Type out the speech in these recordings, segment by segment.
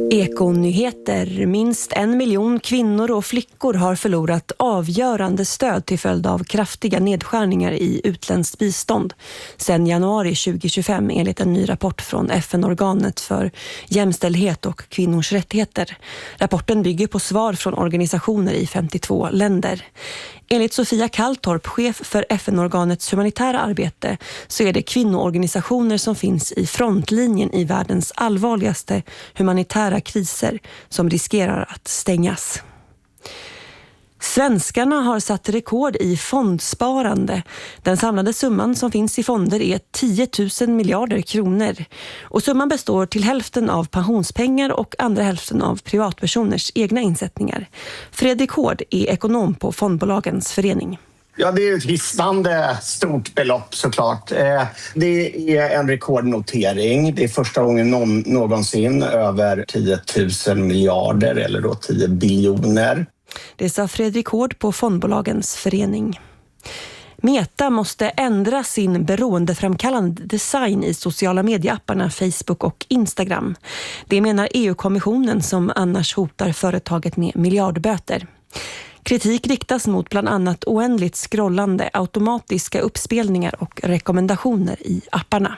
Ekonyheter. Minst 1 miljon kvinnor och flickor har förlorat avgörande stöd till följd av kraftiga nedskärningar i utländskt bistånd sedan januari 2025 enligt en ny rapport från FN-organet för jämställdhet och kvinnors rättigheter. Rapporten bygger på svar från organisationer i 52 länder. Enligt Sofia Kalltorp, chef för FN-organets humanitära arbete, så är det kvinnoorganisationer som finns i frontlinjen i världens allvarligaste humanitära kriser som riskerar att stängas. Svenskarna har satt rekord i fondsparande. Den samlade summan som finns i fonder är 10 000 miljarder kronor. Och summan består till hälften av pensionspengar och andra hälften av privatpersoners egna insättningar. Fredrik Hård är ekonom på Fondbolagens förening. Ja, det är ett hisnande stort belopp såklart. Det är en rekordnotering. Det är första gången någonsin över 10 000 miljarder eller då 10 biljoner. Det sa Fredrik Hård på Fondbolagens förening. Meta måste ändra sin beroendeframkallande design i sociala medieapparna Facebook och Instagram. Det menar EU-kommissionen som annars hotar företaget med miljardböter. Kritik riktas mot bland annat oändligt scrollande, automatiska uppspelningar och rekommendationer i apparna.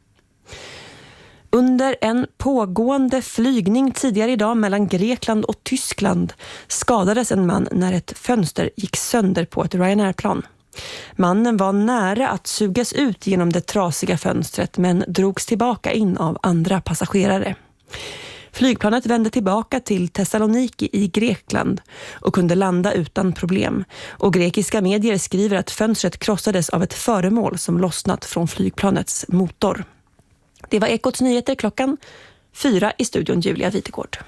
Under en pågående flygning tidigare idag mellan Grekland och Tyskland skadades en man när ett fönster gick sönder på ett Ryanair-plan. Mannen var nära att sugas ut genom det trasiga fönstret men drogs tillbaka in av andra passagerare. Flygplanet vände tillbaka till Thessaloniki i Grekland och kunde landa utan problem. Och grekiska medier skriver att fönstret krossades av ett föremål som lossnat från flygplanets motor. Det var Ekots nyheter 4:00 i studion Julia Vitegård.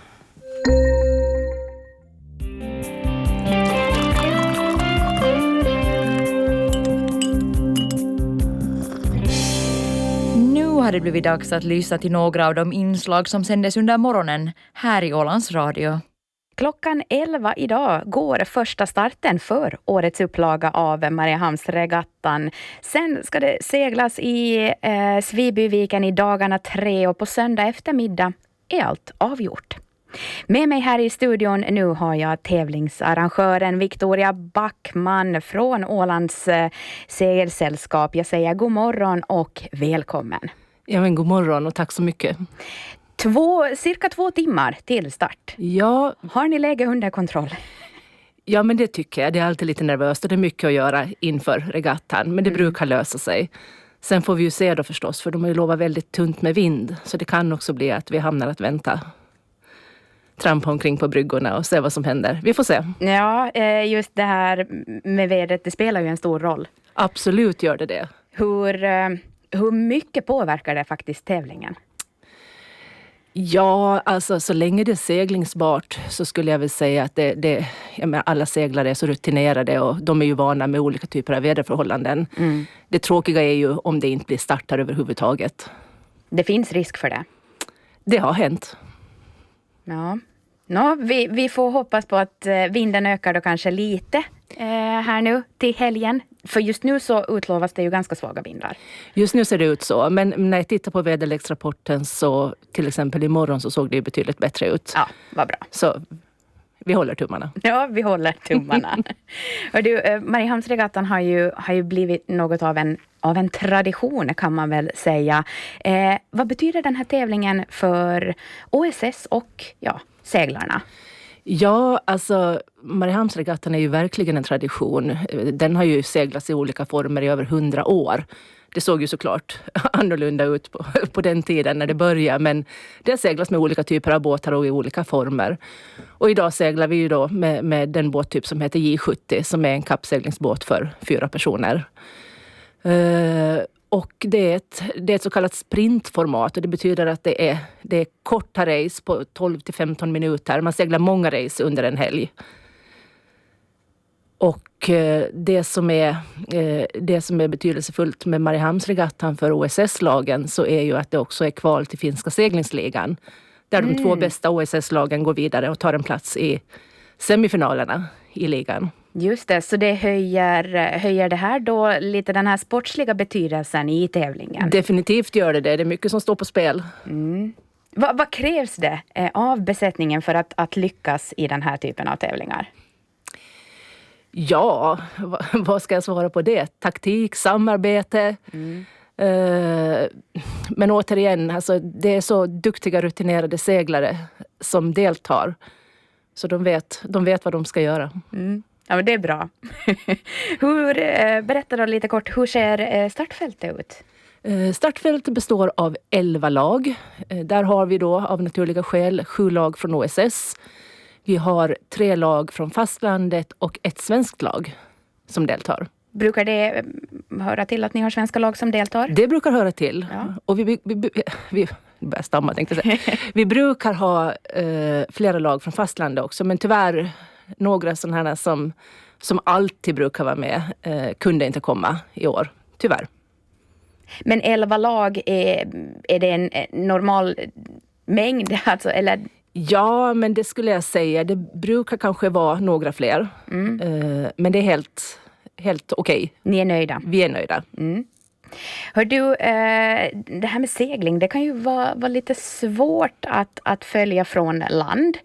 Nu har det blivit dags att lyssna till några av de inslag som sändes under morgonen här i Ålands Radio. Klockan 11 idag går första starten för årets upplaga av Mariehamnsregattan. Sen ska det seglas i Svibyviken i dagarna 3 och på söndag eftermiddag är allt avgjort. Med mig här i studion nu har jag tävlingsarrangören Victoria Backman från Ålands segelsällskap. Jag säger god morgon och välkommen. Ja, men god morgon och tack så mycket. Cirka 2 timmar till start. Ja. Har ni läge under kontroll? Ja, men det tycker jag. Det är alltid lite nervöst och det är mycket att göra inför regattan. Men det brukar lösa sig. Sen får vi ju se då förstås, för de har ju lovat väldigt tunt med vind. Så det kan också bli att vi hamnar att vänta. Trampa omkring på bryggorna och se vad som händer. Vi får se. Ja, just det här med vädret, det spelar ju en stor roll. Absolut gör det. Hur mycket påverkar det faktiskt tävlingen? Ja, alltså så länge det är seglingsbart så skulle jag väl säga att alla seglare är så rutinerade och de är ju vana med olika typer av väderförhållanden. Det tråkiga är ju om det inte blir startar överhuvudtaget. Det finns risk för det? Det har hänt. Ja. Vi får hoppas på att vinden ökar då kanske lite här nu till helgen. För just nu så utlovas det ju ganska svaga vindar. Just nu ser det ut så. Men när jag tittar på väderleksrapporten så till exempel imorgon så såg det ju betydligt bättre ut. Ja, vad bra. Så vi håller tummarna. Ja, vi håller tummarna. Och du, Mariehamnsregattan har ju blivit något av en tradition kan man väl säga. Vad betyder den här tävlingen för OSS och seglarna? Ja, alltså Mariehamnsregattan är ju verkligen en tradition. Den har ju seglats i olika former i över 100 år. Det såg ju såklart annorlunda ut på den tiden när det började. Men det har seglats med olika typer av båtar och i olika former. Och idag seglar vi ju då med den båttyp som heter J70 som är en kappseglingsbåt för 4 personer. Och det är ett så kallat sprintformat och det betyder att det är korta race på 12-15 minuter. Man seglar många race under en helg. Och det som är betydelsefullt med Mariehamnsregattan för OSS-lagen så är ju att det också är kval till finska seglingsligan. Där de 2 bästa OSS-lagen går vidare och tar en plats i semifinalerna i ligan. Just det, så det höjer det här då lite den här sportsliga betydelsen i tävlingen? Definitivt gör det. Det är mycket som står på spel. Vad krävs det av besättningen för att lyckas i den här typen av tävlingar? Ja, vad ska jag svara på det? Taktik, samarbete. Men återigen, alltså, det är så duktiga rutinerade seglare som deltar. Så de vet vad de ska göra. Ja, men det är bra. Berätta då lite kort, hur ser startfältet ut? Startfältet består av 11 lag. Där har vi då av naturliga skäl 7 lag från OSS. Vi har 3 lag från fastlandet och ett svenskt lag som deltar. Brukar det höra till att ni har svenska lag som deltar? Det brukar höra till. Ja. Och vi börjar stamma, tänkte jag säga. Vi brukar ha flera lag från fastlandet också. Men tyvärr, några sådana här som alltid brukar vara med kunde inte komma i år. Tyvärr. Men 11 lag, är det en normal mängd? Alltså, eller? Ja, men det skulle jag säga. Det brukar kanske vara några fler. Men det är helt okej. Ni är nöjda? Vi är nöjda. Hör du, det här med segling, det kan ju vara lite svårt att följa från land.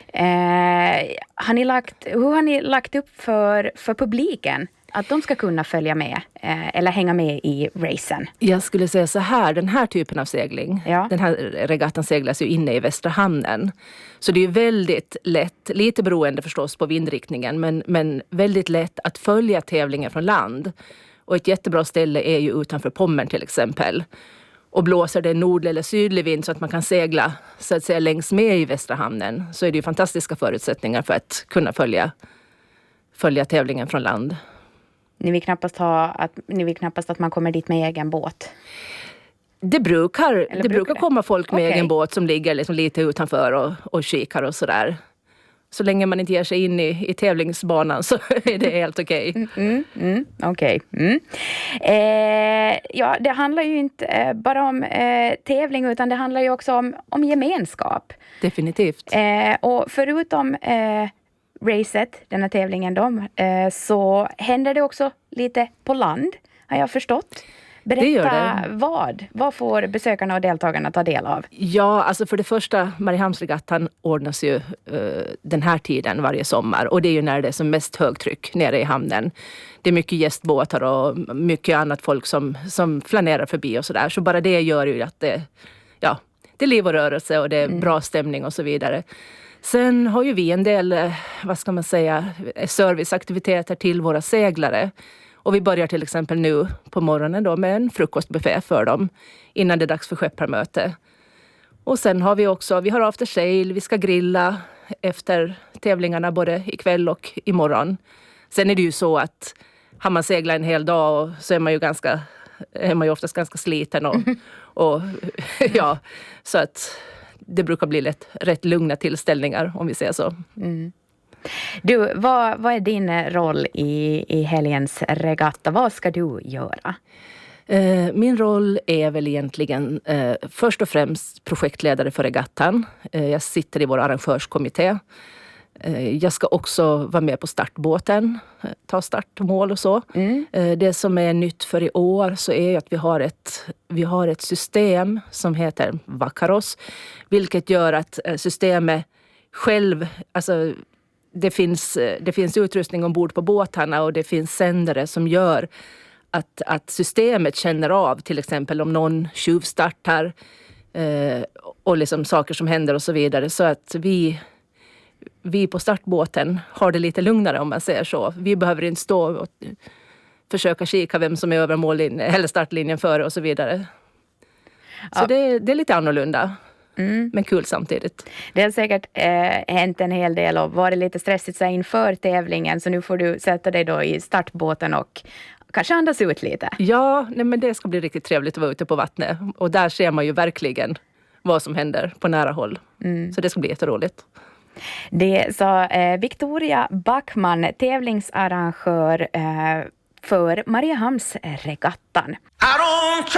Hur har ni lagt upp för publiken? Att de ska kunna följa med eller hänga med i racen? Jag skulle säga så här, den här typen av segling, den här regattan seglas ju inne i Västra hamnen. Så det är väldigt lätt, lite beroende förstås på vindriktningen, men väldigt lätt att följa tävlingen från land. Och ett jättebra ställe är ju utanför Pommern till exempel. Och blåser det nordlig eller sydlig vind så att man kan segla så att säga längs med i Västra hamnen, så är det ju fantastiska förutsättningar för att kunna följa tävlingen från land. Ni vill knappast att man kommer dit med egen båt? Det brukar komma folk med egen båt som ligger liksom lite utanför och kikar och sådär. Så länge man inte ger sig in i tävlingsbanan så är det helt okej. Okej. Ja, det handlar ju inte bara om tävling, utan det handlar ju också om gemenskap. Definitivt. Och förutom racet, den här tävlingen då, så händer det också lite på land, har jag förstått. Berätta vad får besökarna och deltagarna ta del av? Ja, alltså för det första, Mariehamnsregattan ordnas ju den här tiden varje sommar. Och det är ju när det är som mest högtryck nere i hamnen. Det är mycket gästbåtar och mycket annat folk som flanerar förbi och sådär. Så bara det gör ju att det är liv och rörelse och det är bra stämning och så vidare. Sen har ju vi en del, serviceaktiviteter till våra seglare. Och vi börjar till exempel nu på morgonen då med en frukostbuffé för dem innan det är dags för skepparmöte. Och sen har vi har after sail, vi ska grilla efter tävlingarna både ikväll och imorgon. Sen är det ju så att har man seglat en hel dag och så är man ju oftast ganska sliten och ja, så att det brukar bli rätt lugna tillställningar om vi säger så. Du, vad är din roll i helgens regatta? Vad ska du göra? Min roll är väl egentligen först och främst projektledare för regattan. Jag sitter i vår arrangörskommitté. Jag ska också vara med på startbåten, ta startmål och så. Det som är nytt för i år så är att vi har ett system som heter Vakaros, vilket gör att systemet själv, alltså det finns utrustning ombord på båtarna och det finns sändare som gör att systemet känner av till exempel om någon tjuvstartar och liksom saker som händer och så vidare, så att vi på startbåten har det lite lugnare om man säger så. Vi behöver inte stå och försöka kika vem som är över mållinjen eller startlinjen före och så vidare. Så det är lite annorlunda. Men kul samtidigt. Det har säkert hänt en hel del och varit lite stressigt så inför tävlingen, så nu får du sätta dig då i startbåten och kanske andas ut lite. Ja, men det ska bli riktigt trevligt att vara ute på vattnet och där ser man ju verkligen vad som händer på nära håll. Så det ska bli jätteroligt. Det sa Victoria Backman, tävlingsarrangör för Mariehamnsregattan.